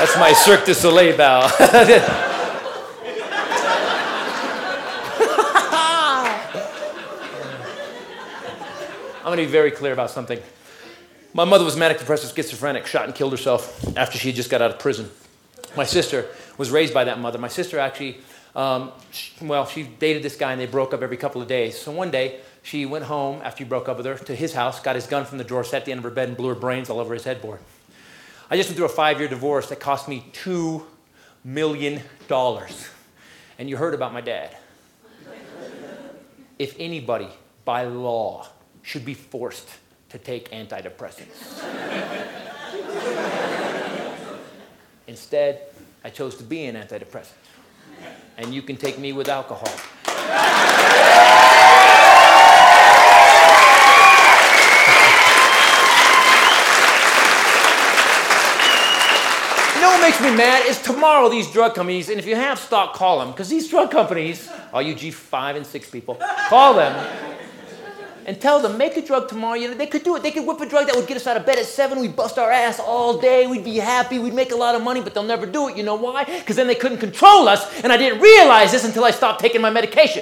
That's my Cirque du Soleil bow. I'm going to be very clear about something. My mother was manic depressive schizophrenic, shot and killed herself after she just got out of prison. My sister was raised by that mother. My sister actually, she dated this guy and they broke up every couple of days. So one day, she went home after he broke up with her to his house, got his gun from the drawer, sat at the end of her bed and blew her brains all over his headboard. I just went through a 5-year divorce that cost me $2 million. And you heard about my dad. If anybody, by law, should be forced to take antidepressants. Instead, I chose to be an antidepressant. And you can take me with alcohol. You know what makes me mad is tomorrow these drug companies, and if you have stock, call them, because these drug companies, all you G5 and 6 people, call them and tell them, make a drug tomorrow. You know, they could do it. They could whip a drug that would get us out of bed at 7. We'd bust our ass all day. We'd be happy. We'd make a lot of money, but they'll never do it. You know why? Because then they couldn't control us, and I didn't realize this until I stopped taking my medication.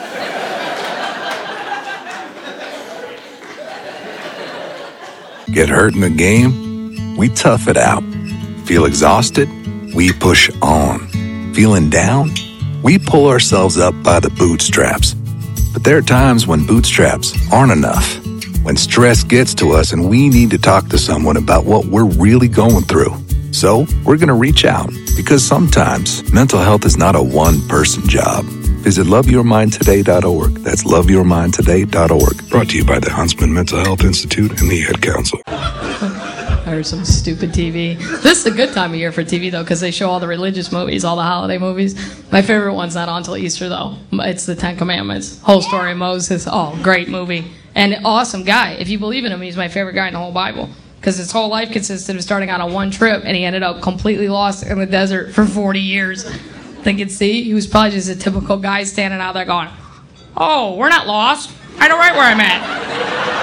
Get hurt in the game? We tough it out. Feel exhausted? We push on. Feeling down? We pull ourselves up by the bootstraps. But there are times when bootstraps aren't enough, when stress gets to us and we need to talk to someone about what we're really going through. So we're going to reach out, because sometimes mental health is not a one-person job. Visit loveyourmindtoday.org. That's loveyourmindtoday.org. Brought to you by the Huntsman Mental Health Institute and the Ad Council. Or some stupid TV. This is a good time of year for TV, though, because they show all the religious movies, all the holiday movies. My favorite one's not on until Easter, though. It's the Ten Commandments. Whole story of Moses. Oh, great movie. And awesome guy. If you believe in him, he's my favorite guy in the whole Bible. Because his whole life consisted of starting out on one trip, and he ended up completely lost in the desert for 40 years. Thinking, see, he was probably just a typical guy standing out there going, oh, we're not lost. I know right where I'm at.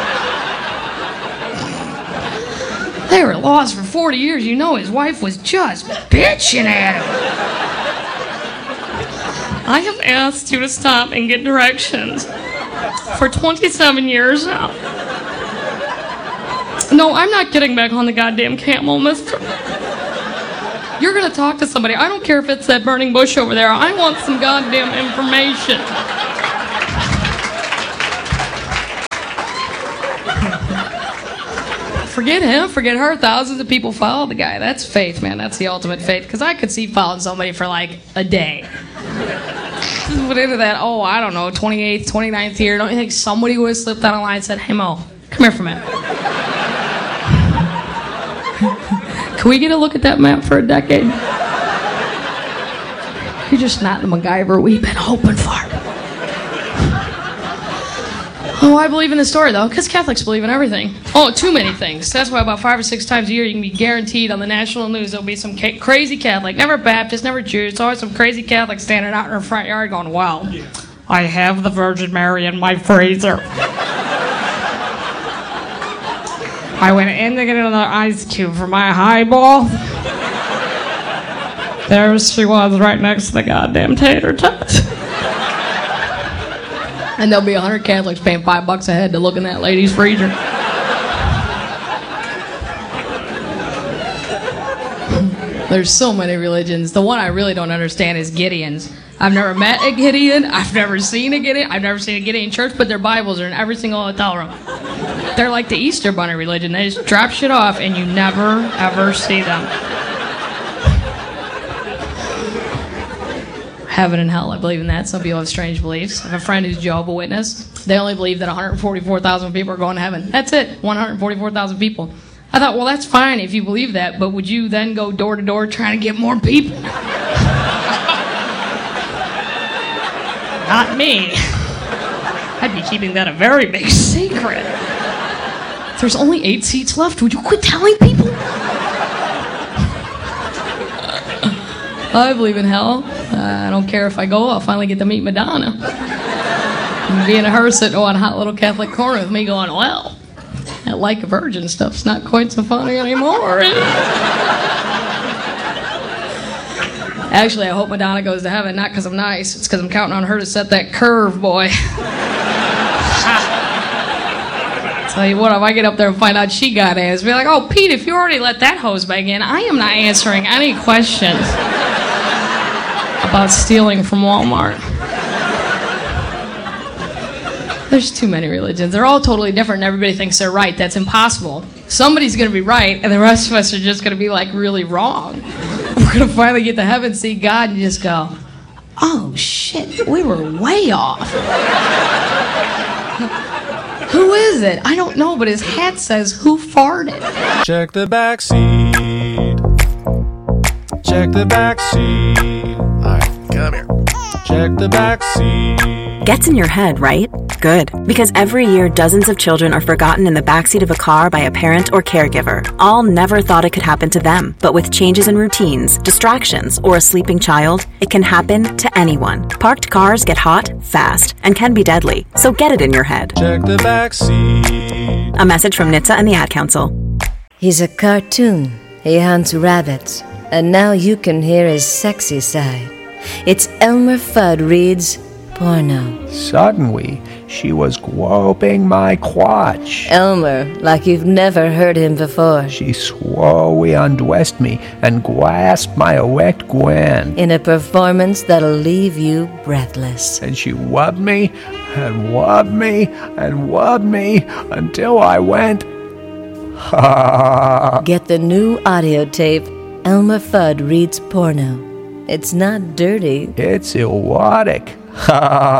They were lost for 40 years. You know his wife was just bitching at him. I have asked you to stop and get directions for 27 years now. No, I'm not getting back on the goddamn camel, mister. You're going to talk to somebody. I don't care if it's that burning bush over there. I want some goddamn information. Forget him, forget her. Thousands of people follow the guy. That's faith, man. That's the ultimate faith. Because I could see following somebody for like a day. But into that, I don't know, 28th, 29th year, don't you think somebody would have slipped down a line and said, hey, Mo, come here for a minute. Can we get a look at that map for a decade? You're just not the MacGyver we've been hoping for. Oh, I believe in the story, though, because Catholics believe in everything. Oh, too many things. That's why about 5 or 6 times a year you can be guaranteed on the national news there'll be some crazy Catholic, never Baptist, never Jew. It's always some crazy Catholic standing out in her front yard going, wow, I have the Virgin Mary in my freezer. I went in to get another ice cube for my highball. There she was right next to the goddamn tater tot. And there'll be 100 Catholics paying $5 a head to look in that lady's freezer. There's so many religions. The one I really don't understand is Gideon's. I've never met a Gideon. I've never seen a Gideon. I've never seen a Gideon church, but their Bibles are in every single hotel room. They're like the Easter Bunny religion. They just drop shit off and you never, ever see them. Heaven and hell, I believe in that. Some people have strange beliefs. I have a friend who's Jehovah's Witness. They only believe that 144,000 people are going to heaven. That's it, 144,000 people. I thought, well, that's fine if you believe that, but would you then go door to door trying to get more people? Not me. I'd be keeping that a very big secret. If there's only 8 seats left, would you quit telling people? I believe in hell. I don't care if I go, I'll finally get to meet Madonna. And being a her sitting on a hot little Catholic corner with me going, well, that like a virgin stuff's not quite so funny anymore. Actually, I hope Madonna goes to heaven, not because I'm nice. It's because I'm counting on her to set that curve, boy. Tell you what, if I get up there and find out she got ass, be like, oh, Pete, if you already let that hose back in, I am not answering any questions about stealing from Walmart. There's too many religions. They're all totally different, and everybody thinks they're right. That's impossible. Somebody's going to be right, and the rest of us are just going to be, like, really wrong. We're going to finally get to heaven, see God, and just go, oh, shit, we were way off. Who is it? I don't know, but his hat says, who farted? Check the back seat. Check the back seat. All right, come here. Check the back seat. Gets in your head, right? Good. Because every year, dozens of children are forgotten in the backseat of a car by a parent or caregiver. All never thought it could happen to them. But with changes in routines, distractions, or a sleeping child, it can happen to anyone. Parked cars get hot, fast, and can be deadly. So get it in your head. Check the back seat. A message from NHTSA and the Ad Council. He's a cartoon. He hunts rabbits. And now you can hear his sexy side. It's Elmer Fudd reads porno. Suddenly, she was groping my crotch. Elmer, like you've never heard him before. She slowly undressed me and grasped my erect gland. In a performance that'll leave you breathless. And she rubbed me and rubbed me and rubbed me until I went, ha. Get the new audio tape, Elmer Fudd reads porno. It's not dirty. It's erotic. Ha.